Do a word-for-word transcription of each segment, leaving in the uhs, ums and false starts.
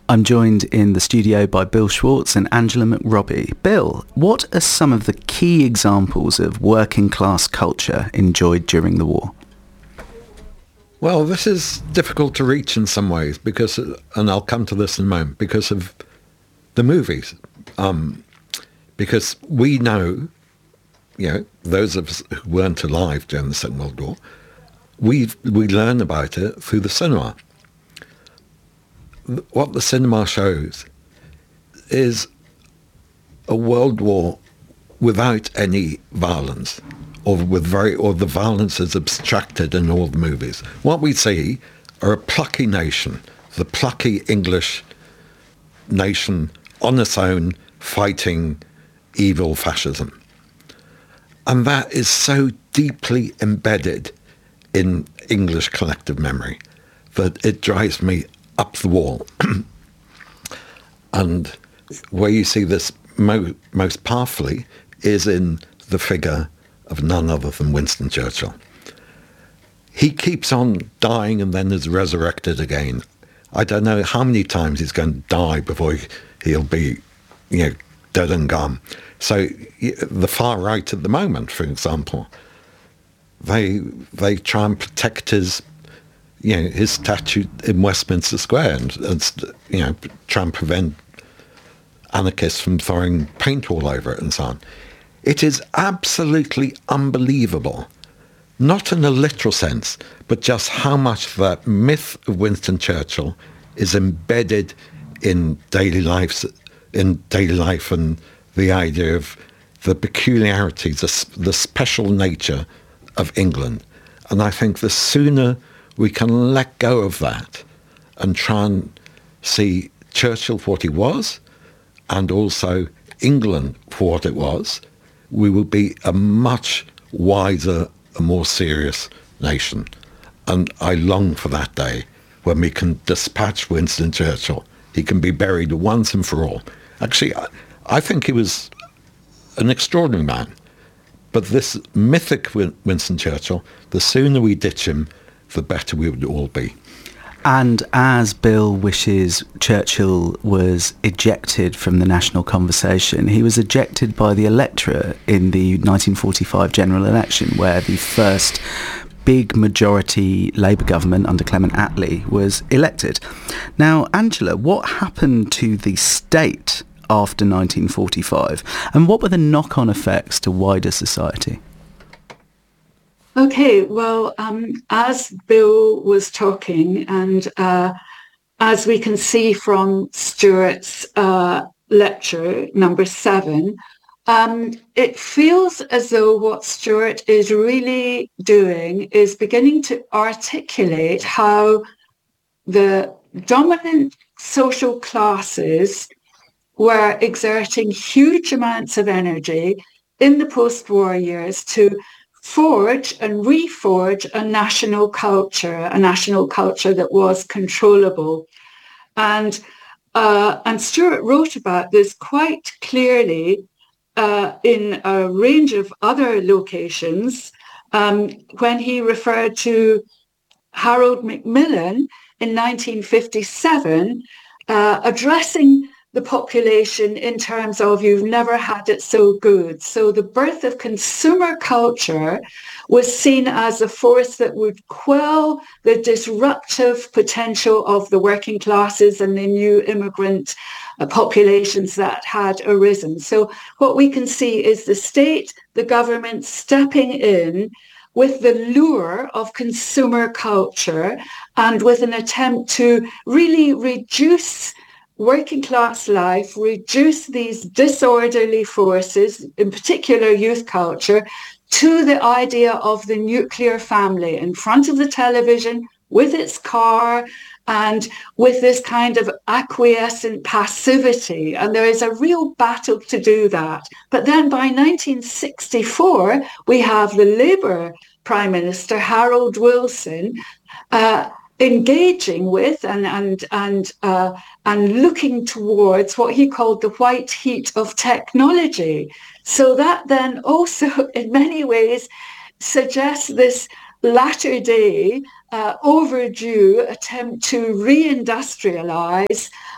I'm joined in the studio by Bill Schwartz and Angela McRobbie. Bill, what are some of the key examples of working class culture enjoyed during the war? Well, this is difficult to reach in some ways because, and I'll come to this in a moment, because of the movies. Um, because we know, you know, those of us who weren't alive during the Second World War, we we learn about it through the cinema. What the cinema shows is a world war without any violence, or with very, or the violence is abstracted in all the movies. What we see are a plucky nation, the plucky English nation on its own fighting evil fascism. And that is so deeply embedded in English collective memory that it drives me up the wall. And where you see this mo- most powerfully is in the figure of none other than Winston Churchill. He keeps on dying and then is resurrected again. I don't know how many times he's going to die before he, he'll be, you know, dead and gone. So the far right at the moment, for example, they they try and protect his, you know, his statue in Westminster Square, and, and you know, try and prevent anarchists from throwing paint all over it and so on. It is absolutely unbelievable, not in a literal sense, but just how much that myth of Winston Churchill is embedded in daily life, in daily life, and the idea of the peculiarities, the, the special nature of England. And I think the sooner we can let go of that and try and see Churchill for what he was, and also England for what it was, we will be a much wiser, a more serious nation. And I long for that day when we can dispatch Winston Churchill. He can be buried once and for all. Actually, I, I think he was an extraordinary man. But this mythic Winston Churchill, the sooner we ditch him, the better we would all be. And as Bill wishes Churchill was ejected from the national conversation, he was ejected by the electorate in the nineteen forty-five general election, where the first big majority Labour government under Clement Attlee was elected. Now, Angela, what happened to the state after nineteen forty-five, and what were the knock-on effects to wider society? Okay, well, um, as Bill was talking, and uh, as we can see from Stuart's uh, lecture, number seven, um, it feels as though what Stuart is really doing is beginning to articulate how the dominant social classes were exerting huge amounts of energy in the post-war years to forge and reforge a national culture, a national culture that was controllable. And uh, and Stuart wrote about this quite clearly uh, in a range of other locations um, when he referred to Harold Macmillan in nineteen fifty-seven uh, addressing the population in terms of "you've never had it so good." So the birth of consumer culture was seen as a force that would quell the disruptive potential of the working classes and the new immigrant uh, populations that had arisen. So what we can see is the state, the government stepping in with the lure of consumer culture and with an attempt to really reduce working class life, reduce these disorderly forces, in particular youth culture, to the idea of the nuclear family in front of the television with its car and with this kind of acquiescent passivity. And there is a real battle to do that. But then by nineteen sixty-four, we have the Labour Prime Minister, Harold Wilson, uh, engaging with and and and uh, and looking towards what he called the white heat of technology. So that then also, in many ways, suggests this latter day uh, overdue attempt to reindustrialize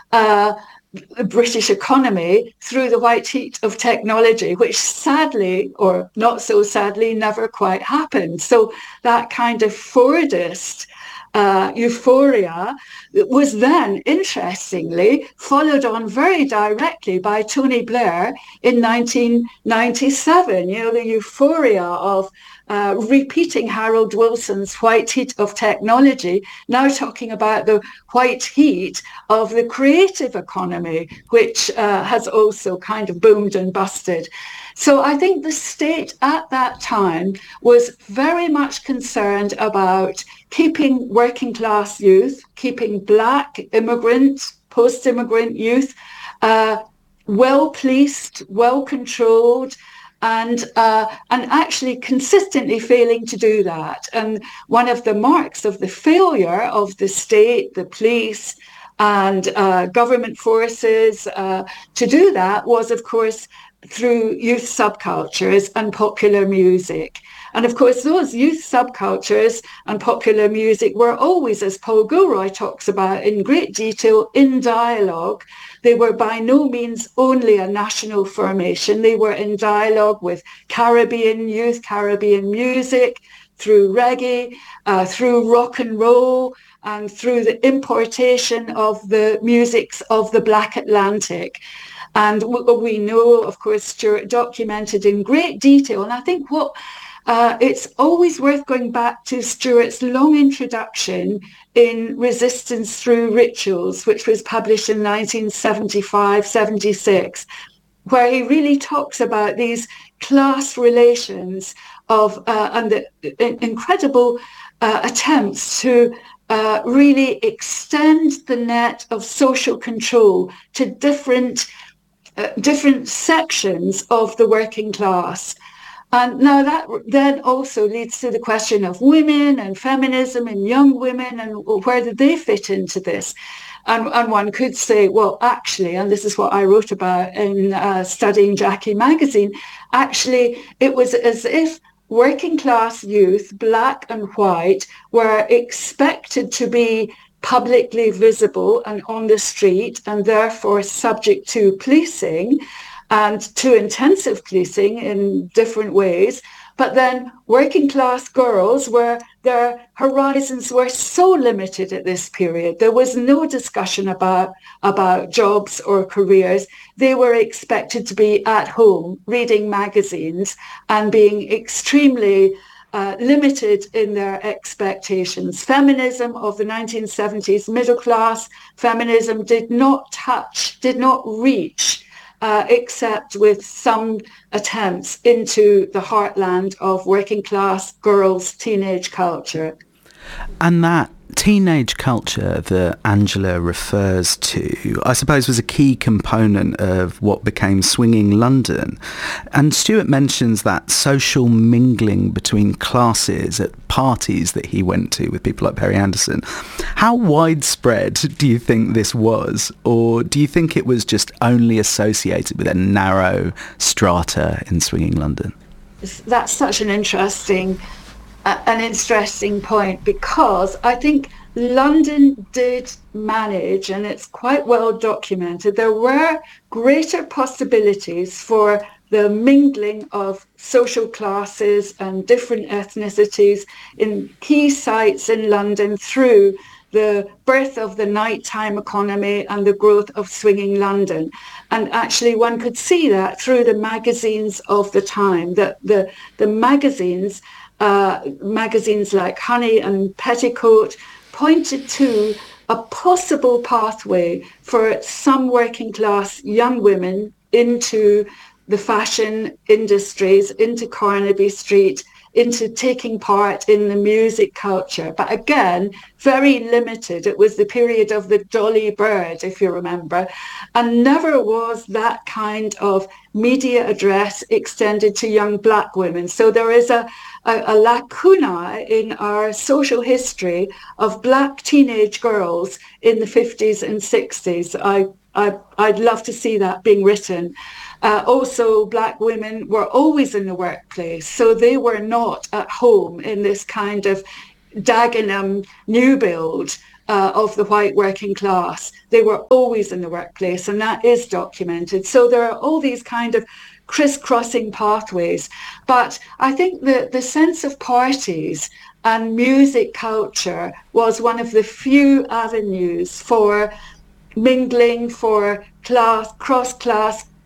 uh, the British economy through the white heat of technology, which sadly, or not so sadly, never quite happened. So that kind of Fordist uh, euphoria was then, interestingly, followed on very directly by Tony Blair in nineteen ninety-seven. You know, the euphoria of Uh, repeating Harold Wilson's white heat of technology, now talking about the white heat of the creative economy, which uh, has also kind of boomed and busted. So I think the state at that time was very much concerned about keeping working class youth, keeping black immigrant, post-immigrant youth uh, well-policed, well-controlled, and uh, and actually consistently failing to do that. And one of the marks of the failure of the state, the police, and uh, government forces uh, to do that was, of course, through youth subcultures and popular music. And of course, those youth subcultures and popular music were always, as Paul Gilroy talks about in great detail, in dialogue. They were by no means only a national formation. They were in dialogue with Caribbean youth, Caribbean music, through reggae, uh, through rock and roll, and through the importation of the musics of the Black Atlantic. And we know, of course, Stuart documented in great detail. And I think what Uh, it's always worth going back to Stuart's long introduction in Resistance Through Rituals, which was published in nineteen seventy-five seventy-six, where he really talks about these class relations of uh, and the incredible uh, attempts to uh, really extend the net of social control to different uh, different sections of the working class. And now that then also leads to the question of women and feminism and young women, and where did they fit into this? And, and one could say, well, actually, and this is what I wrote about in uh, Studying Jackie magazine, actually, it was as if working class youth, black and white, were expected to be publicly visible and on the street, and therefore subject to policing, and to intensive policing in different ways. But then working class girls, were their horizons were so limited at this period. There was no discussion about, about jobs or careers. They were expected to be at home reading magazines and being extremely uh, limited in their expectations. Feminism of the nineteen seventies, middle class feminism, did not touch, did not reach Uh, except with some attempts into the heartland of working class girls' teenage culture. And that teenage culture that Angela refers to, I suppose, was a key component of what became Swinging London. And Stuart mentions that social mingling between classes at parties that he went to with people like Perry Anderson. How widespread do you think this was? Or do you think it was just only associated with a narrow strata in Swinging London? That's such an interesting Uh, an interesting point, because I think London did manage, and it's quite well documented, there were greater possibilities for the mingling of social classes and different ethnicities in key sites in London through the birth of the nighttime economy and the growth of Swinging London. And actually one could see that through the magazines of the time, that the, the magazines Uh, magazines like Honey and Petticoat pointed to a possible pathway for some working class young women into the fashion industries, into Carnaby Street, into taking part in the music culture. But again, very limited. It was the period of the Dolly Bird, if you remember, and never was that kind of media address extended to young black women. So there is a, a, a lacuna in our social history of black teenage girls in the fifties and sixties. I, I, I'd love to see that being written. Uh, also, black women were always in the workplace, so they were not at home in this kind of Dagenham new build uh, of the white working class. They were always in the workplace, and that is documented. So there are all these kind of crisscrossing pathways. But I think that the sense of parties and music culture was one of the few avenues for mingling, for class, cross-class